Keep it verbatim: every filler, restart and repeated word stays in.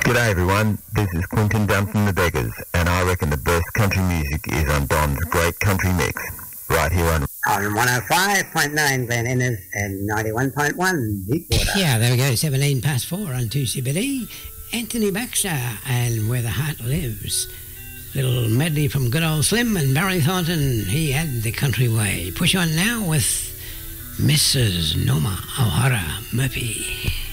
G'day everyone, this is Quinton Dunn from The Beggars, and I reckon the best country music is on Don's Great Country Mix, right here on... On one oh five point nine Glen Innes and ninety-one point one Deepwater. Yeah, there we go, seventeen past four on two C B D. Anthony Baxter and Where the Heart Lives. Little medley from good old Slim and Barry Thornton. He had the country way. Push on now with Missus Norma O'Hara Murphy.